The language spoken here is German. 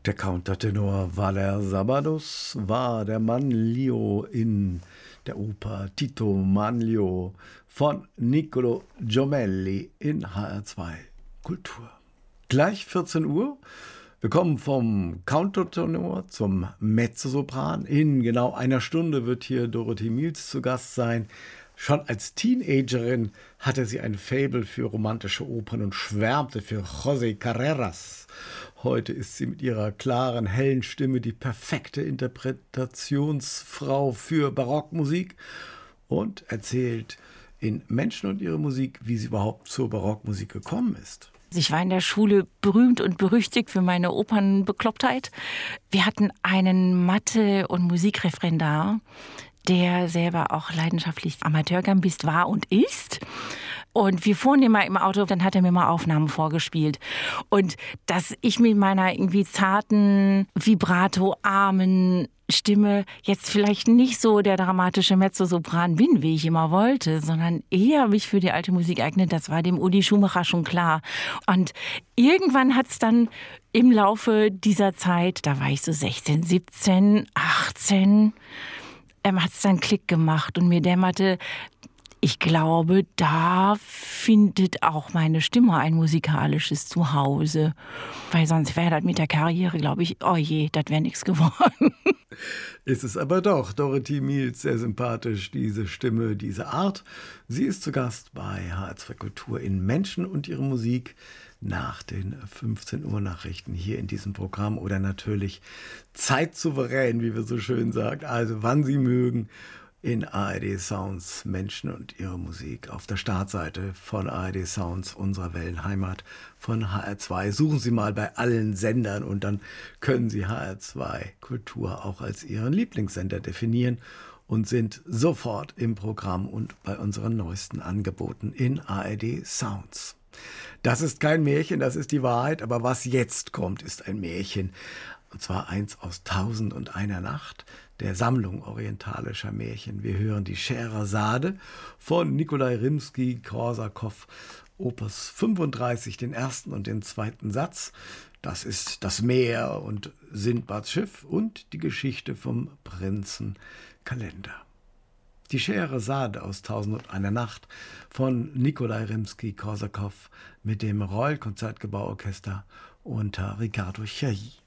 Der Countertenor Valer Sabados war der Manlio in der Oper Tito Manlio von Niccolo Jommelli in HR2 Kultur. Gleich 14 Uhr. Wir kommen vom Countertenor zum Mezzosopran. In genau einer Stunde wird hier Dorothee Miels zu Gast sein. Schon als Teenagerin hatte sie ein Faible für romantische Opern und schwärmte für José Carreras. Heute ist sie mit ihrer klaren, hellen Stimme die perfekte Interpretationsfrau für Barockmusik und erzählt in Menschen und ihre Musik, wie sie überhaupt zur Barockmusik gekommen ist. Ich war in der Schule berühmt und berüchtigt für meine Opernbeklopptheit. Wir hatten einen Mathe- und Musikreferendar, der selber auch leidenschaftlich Amateurgambist war und ist. Und wir fuhren immer im Auto, dann hat er mir mal Aufnahmen vorgespielt. Und dass ich mit meiner irgendwie zarten, vibrato-armen Stimme jetzt vielleicht nicht so der dramatische Mezzosopran bin, wie ich immer wollte, sondern eher mich für die alte Musik eignet, das war dem Uli Schumacher schon klar. Und irgendwann hat es dann im Laufe dieser Zeit, da war ich so 16, 17, 18, hat es dann Klick gemacht und mir dämmerte, ich glaube, da findet auch meine Stimme ein musikalisches Zuhause. Weil sonst wäre das mit der Karriere, glaube ich, oh je, das wäre nichts geworden. Ist es aber doch. Dorothee Miels, sehr sympathisch, diese Stimme, diese Art. Sie ist zu Gast bei HR2 Kultur in Menschen und ihre Musik nach den 15 Uhr Nachrichten hier in diesem Programm oder natürlich zeitsouverän, wie wir so schön sagen. Also wann Sie mögen. In ARD Sounds Menschen und ihre Musik. Auf der Startseite von ARD Sounds, unserer Wellenheimat von HR2. Suchen Sie mal bei allen Sendern und dann können Sie HR2 Kultur auch als Ihren Lieblingssender definieren und sind sofort im Programm und bei unseren neuesten Angeboten in ARD Sounds. Das ist kein Märchen, das ist die Wahrheit, aber was jetzt kommt, ist ein Märchen. Und zwar eins aus 1001 Nacht, der Sammlung orientalischer Märchen. Wir hören die Scheherazade von Nikolai Rimski-Korsakow, Opus 35, den ersten und den zweiten Satz. Das ist das Meer und Sindbads Schiff und die Geschichte vom Prinzen Kalender. Die Scheherazade aus 1001 Nacht von Nikolai Rimski-Korsakow mit dem Royal Concertgebouworchester unter Riccardo Chailly.